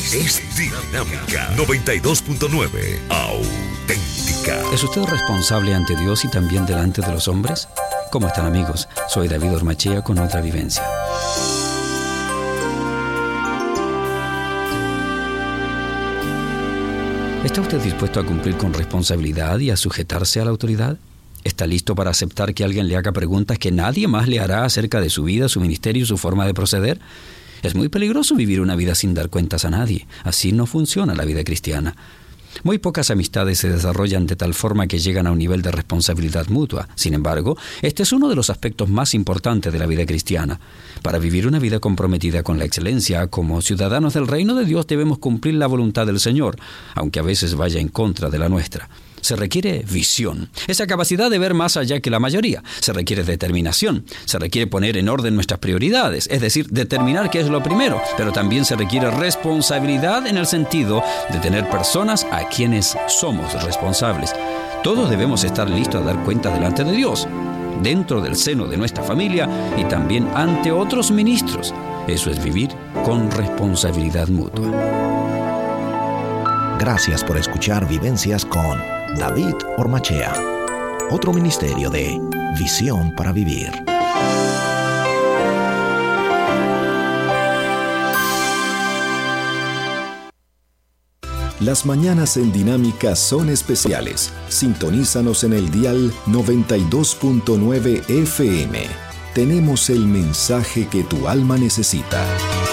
es Dinámica 92.9, auténtica. ¿Es usted responsable ante Dios y también delante de los hombres? ¿Cómo están, amigos? Soy David Ormachea con otra vivencia. ¿Está usted dispuesto a cumplir con responsabilidad y a sujetarse a la autoridad? ¿Está listo para aceptar que alguien le haga preguntas que nadie más le hará acerca de su vida, su ministerio y su forma de proceder? Es muy peligroso vivir una vida sin dar cuentas a nadie. Así no funciona la vida cristiana. Muy pocas amistades se desarrollan de tal forma que llegan a un nivel de responsabilidad mutua. Sin embargo, este es uno de los aspectos más importantes de la vida cristiana. Para vivir una vida comprometida con la excelencia, como ciudadanos del reino de Dios debemos cumplir la voluntad del Señor, aunque a veces vaya en contra de la nuestra. Se requiere visión, esa capacidad de ver más allá que la mayoría. Se requiere determinación, se requiere poner en orden nuestras prioridades, es decir, determinar qué es lo primero, pero también se requiere responsabilidad en el sentido de tener personas a quienes somos responsables. Todos debemos estar listos a dar cuenta delante de Dios, dentro del seno de nuestra familia y también ante otros ministros. Eso es vivir con responsabilidad mutua. Gracias por escuchar Vivencias con David Ormachea, otro ministerio de Visión para Vivir. Las mañanas en Dinámica son especiales. Sintonízanos en el dial 92.9 FM. Tenemos el mensaje que tu alma necesita.